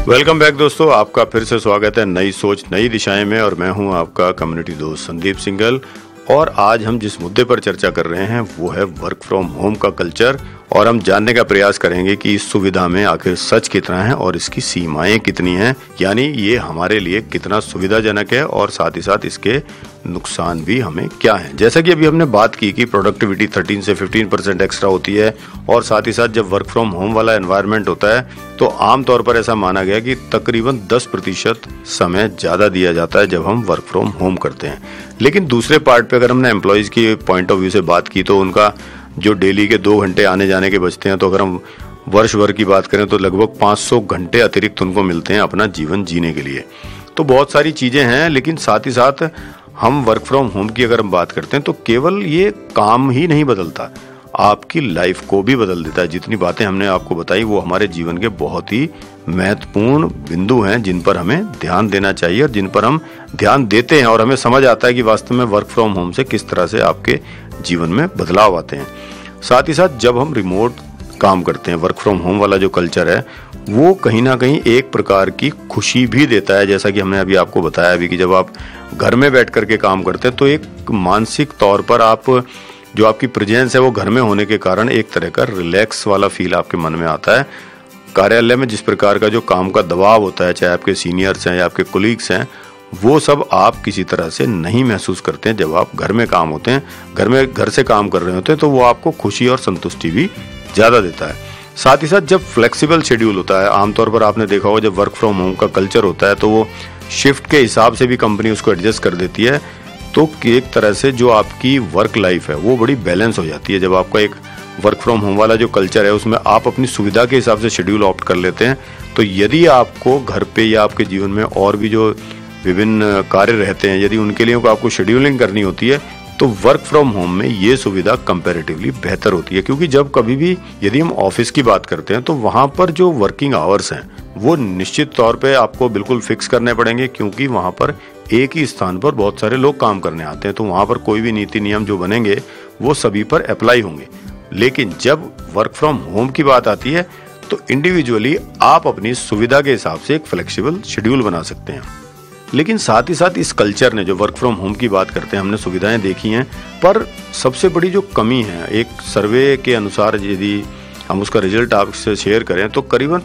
Welcome back दोस्तों, आपका फिर से स्वागत है नई सोच नई दिशाएं में। और मैं हूं आपका कम्युनिटी दोस्त संदीप सिंघल। और आज हम जिस मुद्दे पर चर्चा कर रहे हैं वो है वर्क फ्रॉम होम का कल्चर। और हम जानने का प्रयास करेंगे कि इस सुविधा में आखिर सच कितना है और इसकी सीमाएं कितनी हैं, यानी ये हमारे लिए कितना सुविधाजनक है और साथ ही साथ इसके नुकसान भी हमें क्या हैं। जैसा कि अभी हमने बात की कि प्रोडक्टिविटी 13 से 15% एक्स्ट्रा होती है और साथ ही साथ जब वर्क फ्रॉम होम वाला एनवायरनमेंट होता है तो आमतौर पर ऐसा माना गया कि तकरीबन 10% समय ज़्यादा दिया जाता है जब हम वर्क फ्रॉम होम करते हैं। लेकिन दूसरे पार्ट पे अगर हमने एम्प्लॉयज़ की पॉइंट ऑफ व्यू से बात की तो उनका जो डेली के 2 घंटे आने जाने के बचते हैं, तो अगर हम वर्ष भर की बात करें तो लगभग 500 घंटे अतिरिक्त उनको मिलते हैं अपना जीवन जीने के लिए। तो बहुत सारी चीज़ें हैं, लेकिन साथ ही साथ हम वर्क फ्रॉम होम की अगर हम बात करते हैं तो केवल ये काम ही नहीं बदलता, आपकी लाइफ को भी बदल देता है। जितनी बातें हमने आपको बताई वो हमारे जीवन के बहुत ही महत्वपूर्ण बिंदु हैं जिन पर हमें ध्यान देना चाहिए और जिन पर हम ध्यान देते हैं और हमें समझ आता है कि वास्तव में वर्क फ्रॉम होम से किस तरह से आपके जीवन में बदलाव आते हैं। साथ ही साथ जब हम रिमोट काम करते हैं, वर्क फ्रॉम होम वाला जो कल्चर है वो कहीं ना कहीं एक प्रकार की खुशी भी देता है। जैसा कि हमने अभी आपको बताया भी कि जब आप घर में बैठ करके काम करते हैं तो एक मानसिक तौर पर आप जो आपकी प्रेजेंस है वो घर में होने के कारण एक तरह का रिलैक्स वाला फील आपके मन में आता है। कार्यालय में जिस प्रकार का जो काम का दबाव होता है, चाहे आपके सीनियर्स हैं या आपके कोलीग्स हैं, वो सब आप किसी तरह से नहीं महसूस करते हैं जब आप घर में काम होते हैं, घर से काम कर रहे होते हैं, तो वो आपको खुशी और संतुष्टि भी ज़्यादा देता है। साथ ही साथ जब फ्लेक्सिबल शेड्यूल होता है, आमतौर पर आपने देखा होगा जब वर्क फ्रॉम होम का कल्चर होता है तो वो शिफ्ट के हिसाब से भी कंपनी उसको एडजस्ट कर देती है, तो एक तरह से जो आपकी वर्क लाइफ है वो बड़ी बैलेंस हो जाती है। जब आपका एक वर्क फ्रॉम होम वाला जो कल्चर है उसमें आप अपनी सुविधा के हिसाब से शेड्यूल ऑप्ट कर लेते हैं, तो यदि आपको घर पे या आपके जीवन में और भी जो विभिन्न कार्य रहते हैं, यदि उनके लिए आपको शेड्यूलिंग करनी होती है तो वर्क फ्रॉम होम में ये सुविधा कंपैरेटिवली बेहतर होती है। क्योंकि जब कभी भी यदि हम ऑफिस की बात करते हैं तो वहाँ पर जो वर्किंग आवर्स हैं वो निश्चित तौर पे आपको बिल्कुल फिक्स करने पड़ेंगे, क्योंकि वहाँ पर एक ही स्थान पर बहुत सारे लोग काम करने आते हैं, तो वहाँ पर कोई भी नीति नियम जो बनेंगे वो सभी पर अप्लाई होंगे। लेकिन जब वर्क फ्रॉम होम की बात आती है तो इंडिविजुअली आप अपनी सुविधा के हिसाब से एक फ्लेक्सिबल शेड्यूल बना सकते हैं। लेकिन साथ ही साथ इस कल्चर ने, जो वर्क फ्रॉम होम की बात करते हैं, हमने सुविधाएं देखी हैं, पर सबसे बड़ी जो कमी है, एक सर्वे के अनुसार यदि हम उसका रिजल्ट आपसे शेयर करें तो करीबन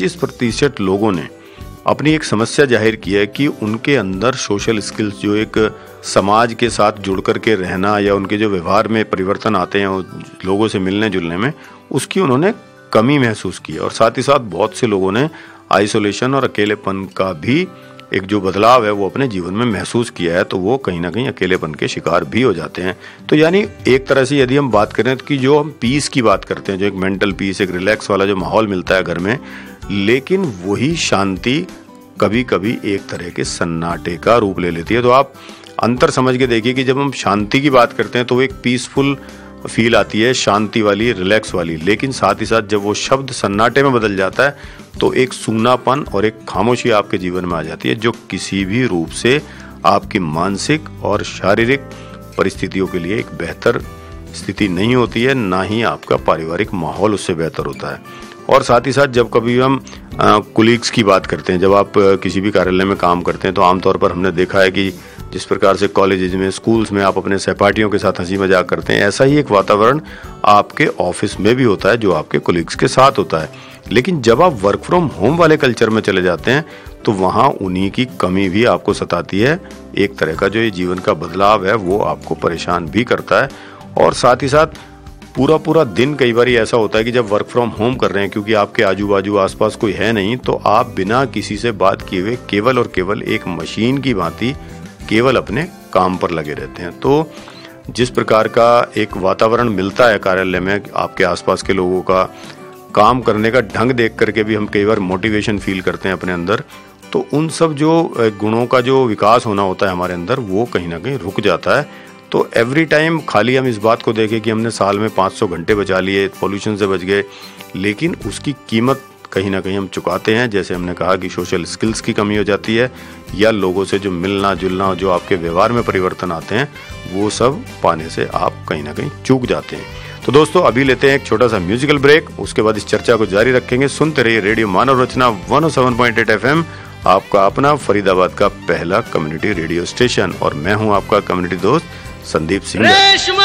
25% लोगों ने अपनी एक समस्या जाहिर की है कि उनके अंदर सोशल स्किल्स, जो एक समाज के साथ जुड़ करके रहना या उनके जो व्यवहार में परिवर्तन आते हैं लोगों से मिलने जुलने में, उसकी उन्होंने कमी महसूस की है। और साथ ही साथ बहुत से लोगों ने आइसोलेशन और अकेलेपन का भी एक जो बदलाव है वो अपने जीवन में महसूस किया है, तो वो कहीं ना कहीं अकेलेपन के शिकार भी हो जाते हैं। तो यानी एक तरह से यदि हम बात करें कि जो हम पीस की बात करते हैं, जो एक मेंटल पीस, एक रिलैक्स वाला जो माहौल मिलता है घर में, लेकिन वही शांति कभी कभी एक तरह के सन्नाटे का रूप ले लेती है। तो आप अंतर समझ के देखिए कि जब हम शांति की बात करते हैं तो वो एक पीसफुल फील आती है, शांति वाली, रिलैक्स वाली, लेकिन साथ ही साथ जब वो शब्द सन्नाटे में बदल जाता है तो एक सूनापन और एक खामोशी आपके जीवन में आ जाती है, जो किसी भी रूप से आपकी मानसिक और शारीरिक परिस्थितियों के लिए एक बेहतर स्थिति नहीं होती है, ना ही आपका पारिवारिक माहौल उससे बेहतर होता है। और साथ ही साथ जब कभी हम कोलीग्स की बात करते हैं, जब आप किसी भी कार्यालय में काम करते हैं तो आमतौर पर हमने देखा है कि जिस प्रकार से कॉलेजेस में, स्कूल्स में आप अपने सहपाठियों के साथ हंसी मजाक करते हैं, ऐसा ही एक वातावरण आपके ऑफिस में भी होता है जो आपके कोलीग्स के साथ होता है। लेकिन जब आप वर्क फ्रॉम होम वाले कल्चर में चले जाते हैं तो वहाँ उन्हीं की कमी भी आपको सताती है। एक तरह का जो ये जीवन का बदलाव है वो आपको परेशान भी करता है। और साथ ही साथ पूरा दिन कई बार ऐसा होता है कि जब वर्क फ्रॉम होम कर रहे हैं, क्योंकि आपके आजू बाजू आसपास कोई है नहीं, तो आप बिना किसी से बात किए हुए केवल और केवल एक मशीन की भांति केवल अपने काम पर लगे रहते हैं। तो जिस प्रकार का एक वातावरण मिलता है कार्यालय में, आपके आसपास के लोगों का काम करने का ढंग देख करके भी हम कई बार मोटिवेशन फील करते हैं अपने अंदर, तो उन सब जो गुणों का जो विकास होना होता है हमारे अंदर वो कहीं ना कहीं रुक जाता है। तो एवरी टाइम खाली हम इस बात को देखें कि हमने साल में 500 घंटे बचा लिए, पॉल्यूशन से बच गए, लेकिन उसकी कीमत कहीं ना कहीं हम चुकाते हैं। जैसे हमने कहा कि सोशल स्किल्स की कमी हो जाती है, या लोगों से जो मिलना जुलना, जो आपके व्यवहार में परिवर्तन आते हैं, वो सब पाने से आप कहीं ना कहीं चूक जाते हैं। तो दोस्तों अभी लेते हैं एक छोटा सा म्यूजिकल ब्रेक, उसके बाद इस चर्चा को जारी रखेंगे। सुनते रहिए रेडियो मानव रचना 107.8 FM, आपका अपना फरीदाबाद का पहला कम्युनिटी रेडियो स्टेशन। और मैं हूं आपका कम्युनिटी दोस्त संदीप सिंह।